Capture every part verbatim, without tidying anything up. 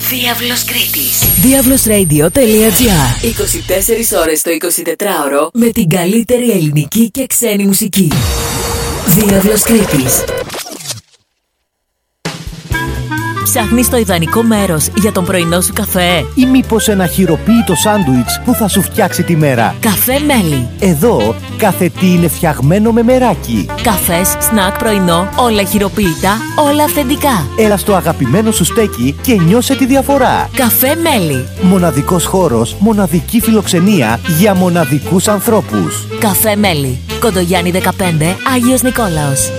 Διάβλος Κρήτης. διάβλος ρέιντιο τελεία τζι άρ. είκοσι τέσσερις ώρες το εικοσιτετράωρο με την καλύτερη ελληνική και ξένη μουσική. Διάβλος Κρήτης. Ψάχνεις το ιδανικό μέρος για τον πρωινό σου καφέ? Ή μήπως ένα χειροποίητο σάντουιτς που θα σου φτιάξει τη μέρα? Καφέ Μέλι. Εδώ κάθε τι είναι φτιαγμένο με μεράκι. Καφές, σνακ, πρωινό, όλα χειροποίητα, όλα αυθεντικά. Έλα στο αγαπημένο σου στέκι και νιώσε τη διαφορά. Καφέ Μέλι. Μοναδικός χώρος, μοναδική φιλοξενία για μοναδικούς ανθρώπους. Καφέ Μέλι. Κοντογιάννη δεκαπέντε, Άγιος Νικόλαος.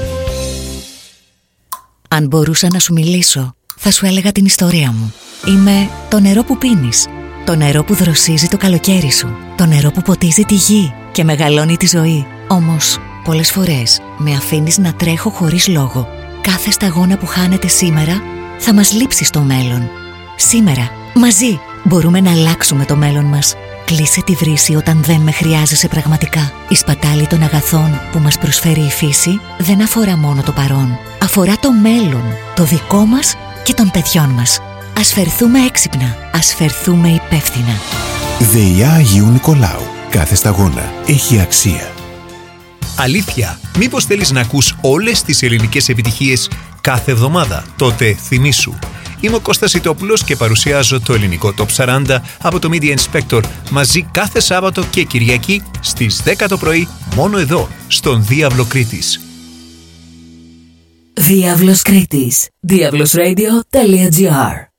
Αν μπορούσα να σου μιλήσω, θα σου έλεγα την ιστορία μου. Είμαι το νερό που πίνεις, το νερό που δροσίζει το καλοκαίρι σου, το νερό που ποτίζει τη γη και μεγαλώνει τη ζωή. Όμως, πολλές φορές με αφήνεις να τρέχω χωρίς λόγο. Κάθε σταγόνα που χάνεται σήμερα θα μας λείψει στο μέλλον. Σήμερα, μαζί, μπορούμε να αλλάξουμε το μέλλον μας. Κλείσε τη βρύση όταν δεν με χρειάζεσαι πραγματικά. Η σπατάλη των αγαθών που μας προσφέρει η φύση δεν αφορά μόνο το παρόν. Αφορά το μέλλον, το δικό μας και των παιδιών μας. Ας φερθούμε έξυπνα, ας φερθούμε υπεύθυνα. ΔΕΙΑ Αγίου Νικολάου. Κάθε σταγόνα έχει αξία. Αλήθεια, μήπως θέλεις να ακούς όλες τις ελληνικές επιτυχίες κάθε εβδομάδα? Τότε θυμήσου. Είμαι ο Κώστας Ιτόπουλος και παρουσιάζω το ελληνικό Top σαράντα από το Media Inspector μαζί κάθε Σάββατο και Κυριακή στις δέκα το πρωί μόνο εδώ, στον Διάβλο Κρήτης. Διάβλος Κρήτης. διάβλος ρέιντιο τελεία τζι άρ